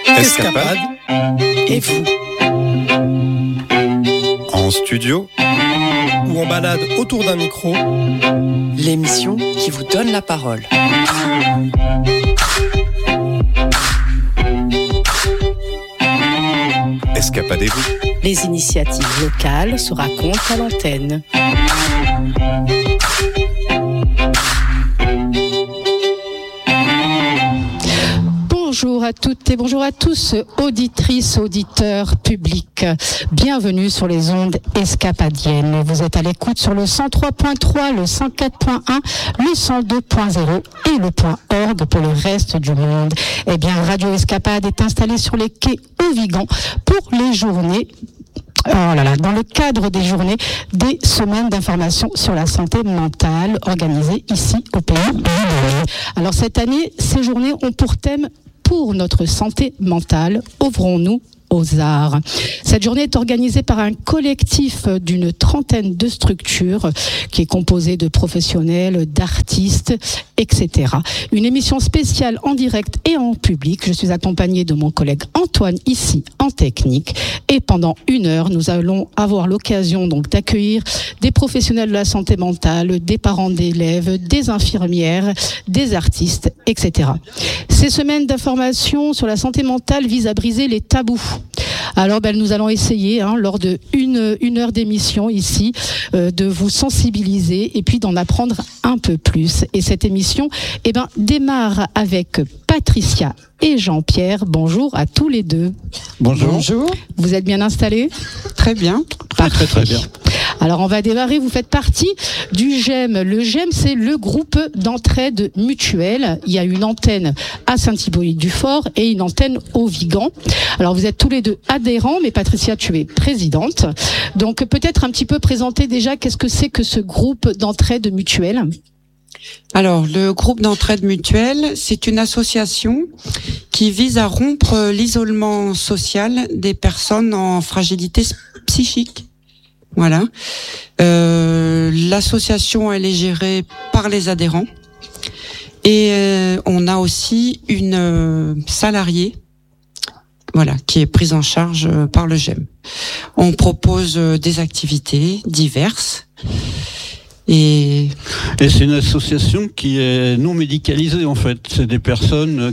Escapade et vous. En studio Ou en balade autour d'un micro. L'émission qui vous donne la parole. Escapadez-vous. Les initiatives locales se racontent à l'antenne. Bonjour à toutes et bonjour à tous, auditrices, auditeurs, publics. Bienvenue sur les ondes escapadiennes. Vous êtes à l'écoute sur le 103.3, le 104.1, le 102.0 et le .org pour le reste du monde. Eh bien, Radio Escapade est installée sur les quais au Vigan pour les journées dans le cadre des journées des semaines d'information sur la santé mentale organisées ici au pays de Vigan. Alors cette année, ces journées ont pour thème pour notre santé mentale, ouvrons-nous aux arts. Cette journée est organisée par un collectif d'une trentaine de structures qui est composé de professionnels, d'artistes, etc. Une émission spéciale en direct et en public. Je suis accompagnée de mon collègue Antoine ici en technique et pendant 1 heure, nous allons avoir l'occasion donc d'accueillir des professionnels de la santé mentale, des parents d'élèves, des infirmières, des artistes, etc. Ces semaines d'information sur la santé mentale visent à briser les tabous. Alors nous allons essayer lors de une heure d'émission ici de vous sensibiliser et puis d'en apprendre un peu plus. Et cette émission démarre avec Patricia et Jean-Pierre. Bonjour à tous les deux. Bonjour. Bonjour. Vous êtes bien installés ? Très bien. Très bien. Alors on va démarrer, vous faites partie du GEM. Le GEM, c'est le groupe d'entraide mutuelle. Il y a une antenne à Saint-Hippolyte-du-Fort et une antenne au Vigan. Alors vous êtes tous les deux adhérents, mais Patricia, tu es présidente. Donc peut-être un petit peu présenter déjà qu'est-ce que c'est que ce groupe d'entraide mutuelle. Alors, le groupe d'entraide mutuelle, c'est une association qui vise à rompre l'isolement social des personnes en fragilité psychique. Voilà. L'association, elle est gérée par les adhérents. Et on a aussi une salariée, qui est prise en charge par le GEM. On propose des activités diverses. Et c'est une association qui est non médicalisée en fait. C'est des personnes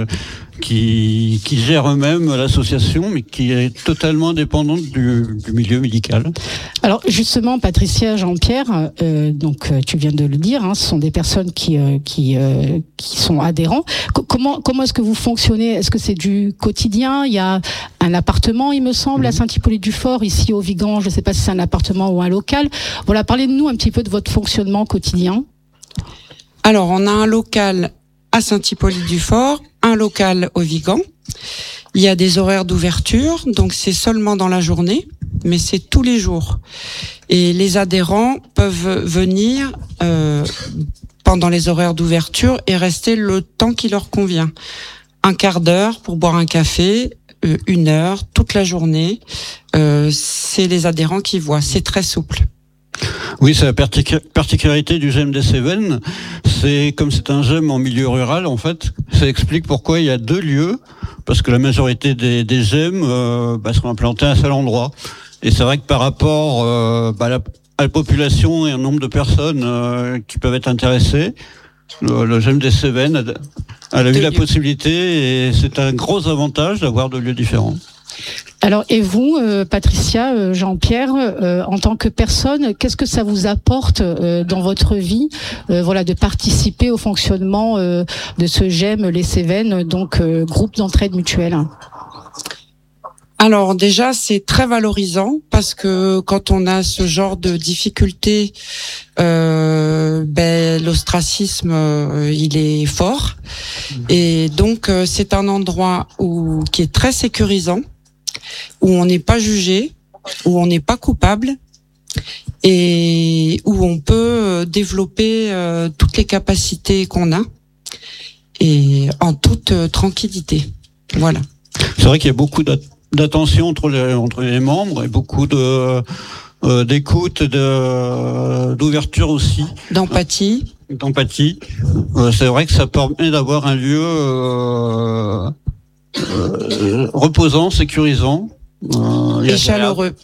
qui gèrent eux-mêmes l'association, mais qui est totalement indépendante du milieu médical. Alors justement, Patricia, Jean-Pierre, tu viens de le dire, ce sont des personnes qui sont adhérents. Comment est-ce que vous fonctionnez ? Est-ce que c'est du quotidien ? Il y a un appartement, il me semble, à Saint-Hippolyte-du-Fort, ici au Vigan. Je ne sais pas si c'est un appartement ou un local. Voilà, parlez-nous un petit peu de votre fonctionnement quotidien. Alors, on a un local à Saint-Hippolyte-du-Fort, un local au Vigan. Il y a des horaires d'ouverture, donc c'est seulement dans la journée, mais c'est tous les jours. Et les adhérents peuvent venir pendant les horaires d'ouverture et rester le temps qui leur convient. 1/4 d'heure pour boire un café, 1 heure, toute la journée. C'est les adhérents qui voient, c'est très souple. Oui, c'est la particularité du GEM des Cévennes. C'est comme c'est un GEM en milieu rural, en fait, ça explique pourquoi il y a 2 lieux, parce que la majorité des GEM sont implantés à un seul endroit. Et c'est vrai que par rapport à la population et un nombre de personnes qui peuvent être intéressées, le GEM des Cévennes a eu la possibilité, et c'est un gros avantage d'avoir 2 lieux différents. Alors, et vous, Patricia, Jean-Pierre, en tant que personne, qu'est-ce que ça vous apporte dans votre vie, de participer au fonctionnement de ce GEM Les Cévennes, donc groupe d'entraide mutuelle ? Alors déjà, c'est très valorisant parce que quand on a ce genre de difficultés, l'ostracisme, il est fort. Et donc, c'est un endroit qui est très sécurisant, où on n'est pas jugé, où on n'est pas coupable et où on peut développer toutes les capacités qu'on a et en toute tranquillité. Voilà. C'est vrai qu'il y a beaucoup d'attention entre les membres et beaucoup d'écoute, d'ouverture aussi. D'empathie. C'est vrai que ça permet d'avoir un lieu reposant, sécurisant. Et chaleureux.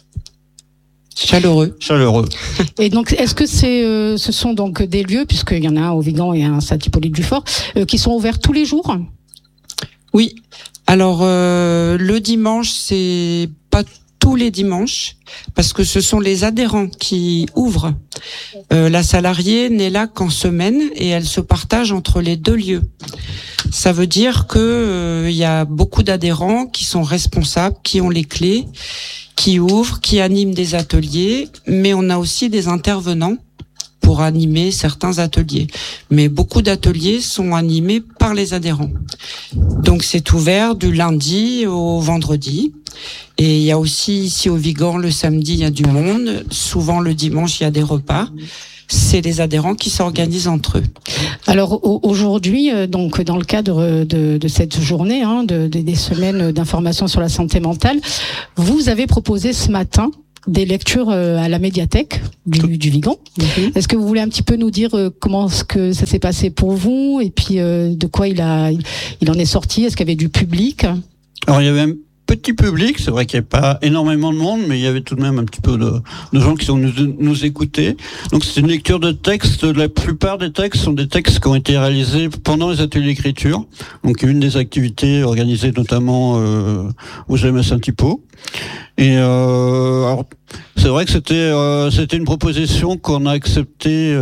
Chaleureux. Et donc, est-ce que ce sont donc des lieux, puisqu'il y en a un au Vigan et un à Saint-Hippolyte-du-Fort, qui sont ouverts tous les jours ? Oui. Alors, le dimanche, c'est pas tous les dimanches, parce que ce sont les adhérents qui ouvrent. La salariée n'est là qu'en semaine et elle se partage entre les deux lieux. Ça veut dire que y a beaucoup d'adhérents qui sont responsables, qui ont les clés, qui ouvrent, qui animent des ateliers, mais on a aussi des intervenants pour animer certains ateliers. Mais beaucoup d'ateliers sont animés par les adhérents. Donc c'est ouvert du lundi au vendredi. Et il y a aussi ici au Vigan, le samedi, il y a du monde. Souvent le dimanche, il y a des repas. C'est les adhérents qui s'organisent entre eux. Alors aujourd'hui, donc dans le cadre de cette journée, des semaines d'information sur la santé mentale, vous avez proposé ce matin des lectures à la médiathèque du Vigan. Est-ce que vous voulez un petit peu nous dire comment est-ce que ça s'est passé pour vous et puis de quoi il en est sorti? Est-ce qu'il y avait du public? Alors il y avait un petit public, c'est vrai qu'il n'y avait pas énormément de monde, mais il y avait tout de même un petit peu de gens qui sont venus nous écouter. Donc c'est une lecture de textes. La plupart des textes sont des textes qui ont été réalisés pendant les ateliers d'écriture. Donc une des activités organisées notamment au GEM à Saint-Hippo. Et alors, c'est vrai que c'était une proposition qu'on a acceptée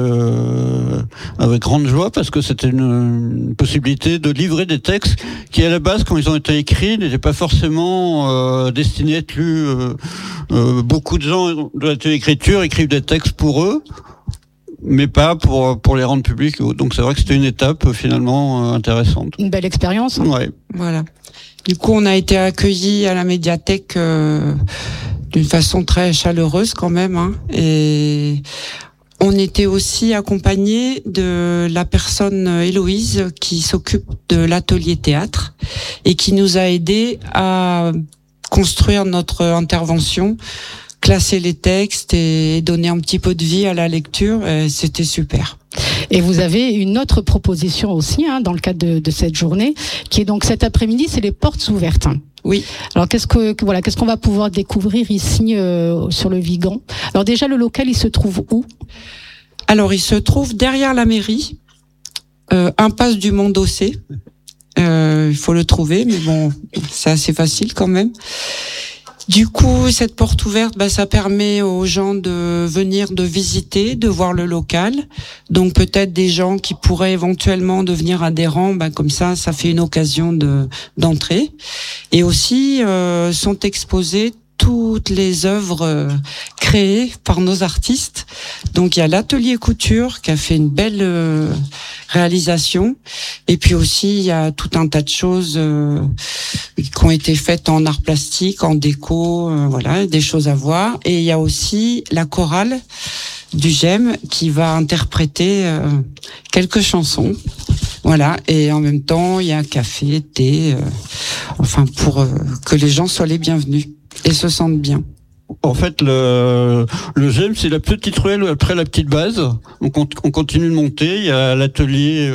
avec grande joie parce que c'était une possibilité de livrer des textes qui à la base, quand ils ont été écrits, n'étaient pas forcément destinés à être lus. Beaucoup de gens de l'atelier d'écriture écrivent des textes pour eux, mais pas pour les rendre publics. Donc c'est vrai que c'était une étape finalement intéressante. Une belle expérience. Ouais. Voilà. Du coup, on a été accueillis à la médiathèque d'une façon très chaleureuse quand même, et on était aussi accompagnés de la personne Héloïse qui s'occupe de l'atelier théâtre et qui nous a aidés à construire notre intervention, classer les textes et donner un petit peu de vie à la lecture. Et c'était super. Et vous avez une autre proposition aussi dans le cadre de cette journée, qui est donc cet après-midi, c'est les portes ouvertes. Oui. Alors qu'est-ce qu'on va pouvoir découvrir ici sur le Vigan? Alors déjà, le local, il se trouve où? Alors il se trouve derrière la mairie, impasse du Mont d'Ossé. Il faut le trouver, mais bon, c'est assez facile quand même. Du coup, cette porte ouverte, ça permet aux gens de venir, de visiter, de voir le local. Donc peut-être des gens qui pourraient éventuellement devenir adhérents, comme ça fait une occasion d'entrer. Et aussi sont exposées toutes les œuvres créées par nos artistes. Donc il y a l'atelier couture qui a fait une belle réalisation, et puis aussi il y a tout un tas de choses qui ont été faites en art plastique, en déco, voilà, des choses à voir. Et il y a aussi la chorale du GEM qui va interpréter quelques chansons. Voilà, et en même temps il y a café, thé, pour que les gens soient les bienvenus et se sentent bien. En fait, le GEM, c'est la petite ruelle après la petite base. Donc on continue de monter. Il y a l'atelier,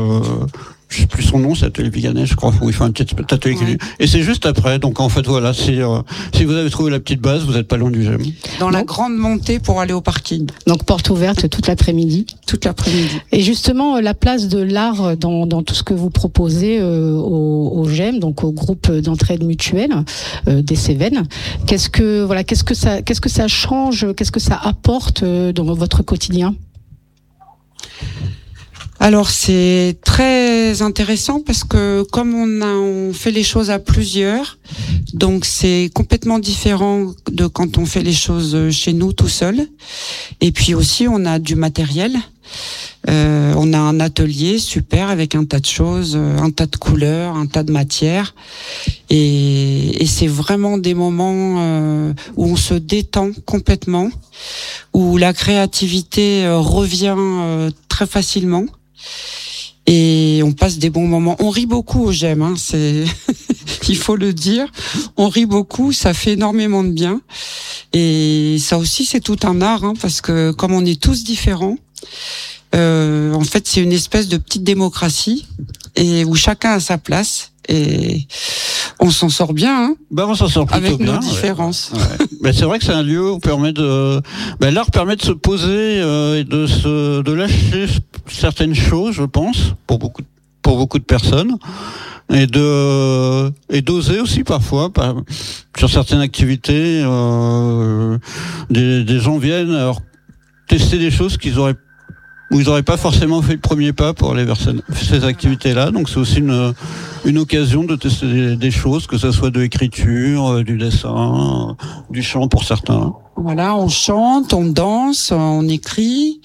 je sais plus son nom, c'est l'atelier Viganais, je crois. Oui, un petit atelier. Ouais. Et c'est juste après. Donc en fait, voilà, si vous avez trouvé la petite base, vous n'êtes pas loin du GEM. Dans la grande montée pour aller au parking. Donc porte ouverte toute l'après-midi. Toute l'après-midi. Et justement, la place de l'art dans tout ce que vous proposez au GEM, donc au groupe d'entraide mutuelle des Cévennes. Qu'est-ce que ça change, qu'est-ce que ça apporte dans votre quotidien? Alors c'est très intéressant parce que comme on fait les choses à plusieurs, donc c'est complètement différent de quand on fait les choses chez nous tout seul. Et puis aussi on a du matériel. On a un atelier super avec un tas de choses, un tas de couleurs, un tas de matières, et c'est vraiment des moments où on se détend complètement, où la créativité revient très facilement, et on passe des bons moments. On rit beaucoup au GEM, c'est il faut le dire, on rit beaucoup, ça fait énormément de bien, et ça aussi c'est tout un art, parce que comme on est tous différents. En fait, c'est une espèce de petite démocratie et où chacun a sa place, et on s'en sort bien, hein, On s'en sort plutôt avec bien. nos différences. Ouais. C'est vrai que c'est un lieu où l'art permet de se poser et de lâcher certaines choses, je pense, pour beaucoup de personnes. Et d'oser aussi parfois sur certaines activités des gens viennent alors tester des choses où ils n'auraient pas forcément fait le premier pas pour aller vers ces activités-là. Donc c'est aussi une occasion de tester des choses, que ce soit de l'écriture, du dessin, du chant pour certains. Voilà, on chante, on danse, on écrit,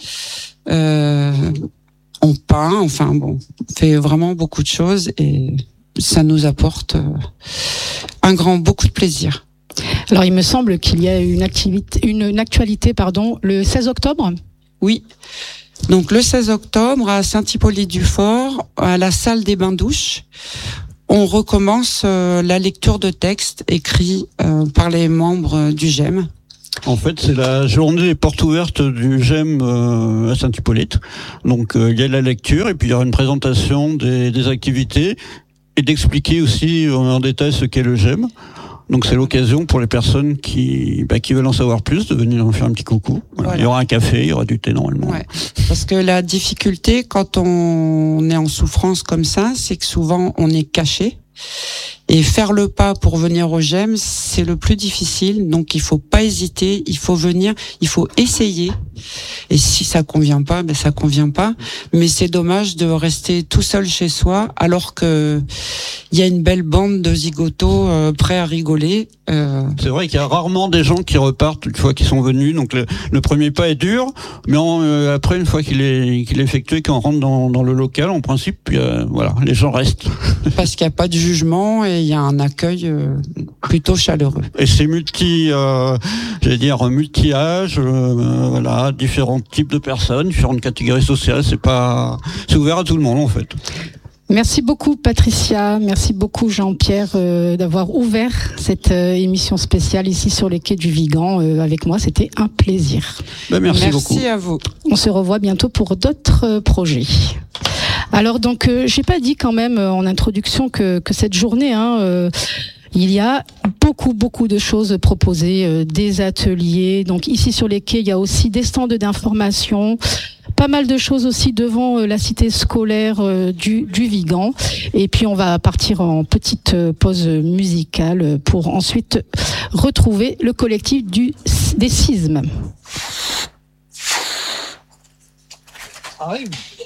on peint, enfin bon, on fait vraiment beaucoup de choses et ça nous apporte beaucoup de plaisir. Alors il me semble qu'il y a une actualité, le 16 octobre. Oui. Donc le 16 octobre à Saint-Hippolyte-du-Fort, à la salle des bains-douches, on recommence la lecture de textes écrits par les membres du GEM. En fait, c'est la journée des portes ouvertes du GEM à Saint-Hippolyte. Donc il y a la lecture et puis il y aura une présentation des activités et d'expliquer aussi en détail ce qu'est le GEM. Donc c'est l'occasion pour les personnes qui veulent en savoir plus de venir en faire un petit coucou. Voilà. Il y aura un café, il y aura du thé normalement. Ouais. Parce que la difficulté quand on est en souffrance comme ça, c'est que souvent on est caché. Et faire le pas pour venir au GEM, c'est le plus difficile. Donc il faut pas hésiter, il faut venir, il faut essayer. Et si ça convient pas, ça convient pas. Mais c'est dommage de rester tout seul chez soi, alors que il y a une belle bande de zigotos prêts à rigoler. C'est vrai qu'il y a rarement des gens qui repartent une fois qu'ils sont venus. Donc le premier pas est dur, mais après une fois qu'il est effectué, qu'on rentre dans le local, en principe, les gens restent. Parce qu'il n'y a pas de jugement et il y a un accueil plutôt chaleureux. Et c'est multi-âge, différents types de personnes, différentes catégories sociales. C'est ouvert à tout le monde en fait. Merci beaucoup Patricia, merci beaucoup Jean-Pierre d'avoir ouvert cette émission spéciale ici sur les quais du Vigan avec moi. C'était un plaisir. Merci beaucoup. Merci à vous. On se revoit bientôt pour d'autres projets. Alors donc, j'ai pas dit quand même en introduction que cette journée, il y a beaucoup de choses proposées, des ateliers. Donc ici sur les quais, il y a aussi des stands d'information, pas mal de choses aussi devant la cité scolaire du Vigan. Et puis on va partir en petite pause musicale pour ensuite retrouver le collectif des Sismes. Ah oui.